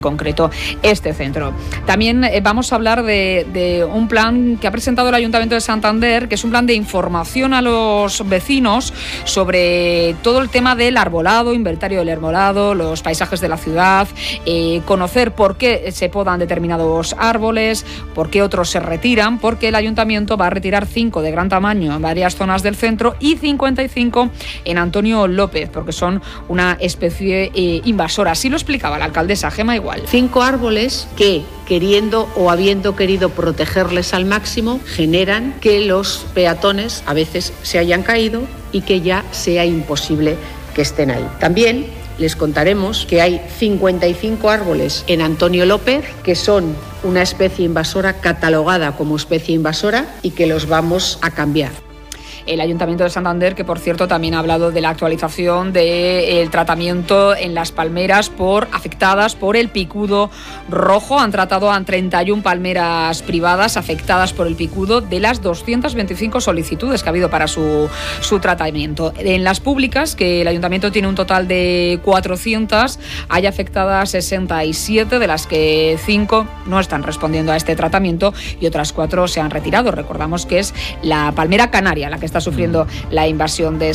concreto este centro. También vamos a hablar de un plan que ha presentado el Ayuntamiento de Santander, que es un plan de información a los vecinos sobre todo el tema del arbolado, inventario del arbolado, los paisajes de la ciudad, conocer por qué se podan determinados árboles, por qué otros se retiran, porque el Ayuntamiento va a retirar 5 de gran tamaño en varias zonas del centro y 55 en Antonio López, porque son una especie invasora. Así lo explicaba la alcaldesa Gemma Igual. 5 árboles que, queriendo o habiendo querido protegerles al máximo, generan que los peatones a veces se hayan caído y que ya sea imposible que estén ahí. También les contaremos que hay 55 árboles en Antonio López que son una especie invasora catalogada como especie invasora y que los vamos a cambiar. El Ayuntamiento de Santander, que por cierto también ha hablado de la actualización del tratamiento en las palmeras afectadas por el picudo rojo. Han tratado a 31 palmeras privadas afectadas por el picudo de las 225 solicitudes que ha habido para su tratamiento. En las públicas, que el Ayuntamiento tiene un total de 400, hay afectadas 67, de las que 5 no están respondiendo a este tratamiento y otras 4 se han retirado. Recordamos que es la palmera canaria la que está sufriendo la invasión de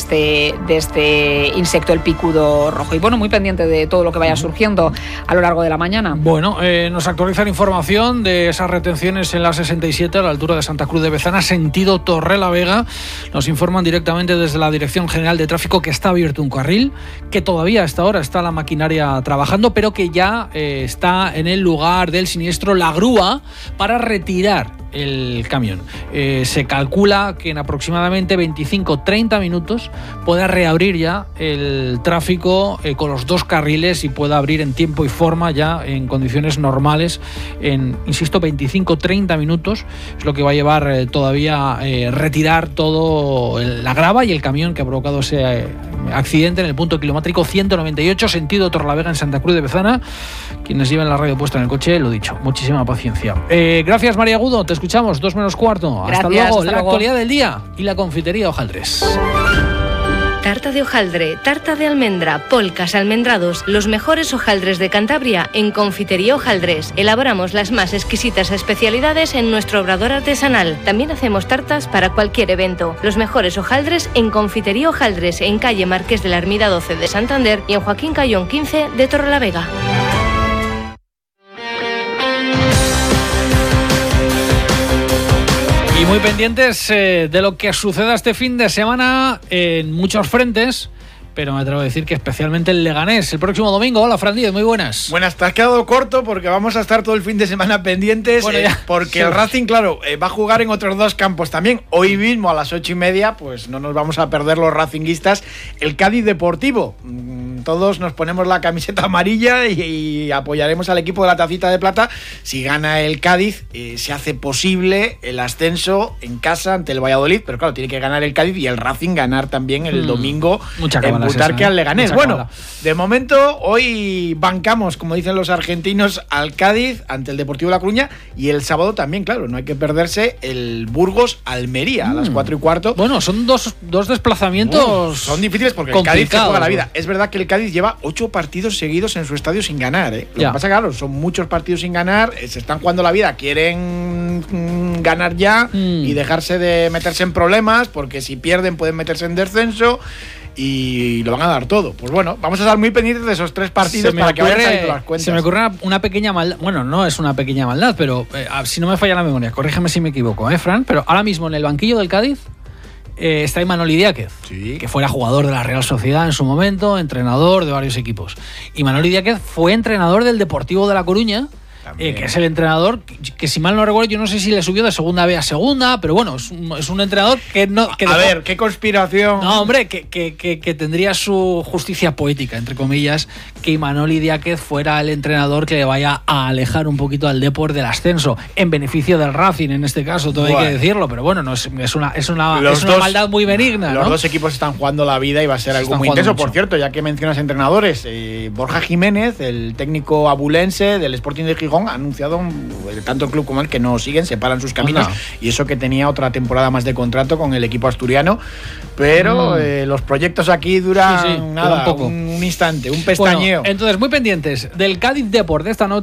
este insecto, el picudo rojo. Y bueno, muy pendiente de todo lo que vaya surgiendo a lo largo de la mañana. Bueno, nos actualizan información de esas retenciones en la 67 a la altura de Santa Cruz de Bezana, sentido Torrelavega. Nos informan directamente desde la Dirección General de Tráfico que está abierto un carril, que todavía a esta hora está la maquinaria trabajando, pero que ya está en el lugar del siniestro la grúa para retirar el camión. Se calcula que en aproximadamente 25-30 minutos pueda reabrir ya el tráfico con los 2 carriles y pueda abrir en tiempo y forma ya en condiciones normales en, insisto, 25-30 minutos es lo que va a llevar todavía retirar todo la grava y el camión que ha provocado ese accidente en el punto kilométrico 198 sentido Torrelavega en Santa Cruz de Bezana. Quienes lleven la radio puesta en el coche, lo dicho, muchísima paciencia. Gracias, María Agudo, te escuchamos 2:45. Hasta luego. La actualidad del día y la confitería Hojaldres. Tarta de hojaldre, tarta de almendra, polcas, almendrados, los mejores hojaldres de Cantabria en Confitería Hojaldres. Elaboramos las más exquisitas especialidades en nuestro obrador artesanal. También hacemos tartas para cualquier evento. Los mejores hojaldres en Confitería Hojaldres, en calle Marqués de la Ermida 12 de Santander y en Joaquín Cayón 15 de Torrelavega. Y muy pendientes de lo que suceda este fin de semana en muchos frentes, pero me atrevo a decir que especialmente el Leganés, el próximo domingo. Hola, Fran Díez, muy buenas. Buenas, te has quedado corto porque vamos a estar todo el fin de semana pendientes, porque el Racing, claro, va a jugar en otros 2 campos también. Hoy mismo a las 8:30, pues no nos vamos a perder los racinguistas, el Cádiz Deportivo. Todos nos ponemos la camiseta amarilla y apoyaremos al equipo de la Tacita de Plata. Si gana el Cádiz, se hace posible el ascenso en casa ante el Valladolid, pero claro, tiene que ganar el Cádiz y el Racing ganar también el domingo en Butarque al Leganés. Bueno, de momento hoy bancamos, como dicen los argentinos, al Cádiz ante el Deportivo de La Coruña, y el sábado también, claro, no hay que perderse el Burgos-Almería a las 4:15. Bueno, son dos desplazamientos son difíciles porque el Cádiz se juega la vida. Es verdad que el Cádiz lleva 8 partidos seguidos en su estadio sin ganar, Lo que pasa, claro, son muchos partidos sin ganar, se están jugando la vida, quieren ganar ya y dejarse de meterse en problemas, porque si pierden pueden meterse en descenso y lo van a dar todo. Pues bueno, vamos a estar muy pendientes de esos 3 partidos para que vayan saliendo las cuentas. Se me ocurre una pequeña maldad. Bueno, no es una pequeña maldad, pero si no me falla la memoria, corrígeme si me equivoco, Fran, pero ahora mismo en el banquillo del Cádiz está Imanol Idiáquez, que fuera jugador de la Real Sociedad en su momento, entrenador de varios equipos. Imanol Idiáquez fue entrenador del Deportivo de La Coruña, que es el entrenador que, si mal no recuerdo, yo no sé si le subió de segunda B a segunda, pero bueno, es un entrenador que no... Que a ver, qué conspiración. No, hombre, que tendría su justicia poética, entre comillas, que Imanol Idiáquez fuera el entrenador que le vaya a alejar un poquito al Depor del ascenso, en beneficio del Racing en este caso, todo hay que decirlo, pero bueno, no es una maldad muy benigna. Los 2 equipos están jugando la vida y va a ser algo muy intenso. Por cierto, ya que mencionas entrenadores, Borja Jiménez, el técnico abulense del Sporting de Gijón, ha anunciado, tanto el club como él, que no siguen, separan sus caminos, y eso que tenía otra temporada más de contrato con el equipo asturiano, pero los proyectos aquí duran un instante, un pestañeo. Bueno, entonces, muy pendientes del Cádiz Depor de esta noche.